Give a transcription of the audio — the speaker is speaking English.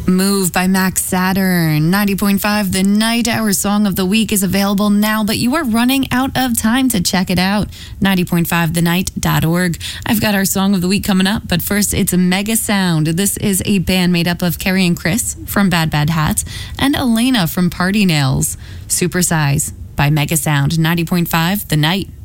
Move by Max Saturn. 90.5 The Night. Our song of the week is available now, but you are running out of time to check it out. 90.5thenight.org. I've got our song of the week coming up, but first it's Mega Sound. This is a band made up of Carrie and Chris from Bad Bad Hats and Elena from Party Nails. Supersize by Mega Sound. 90.5 The Night.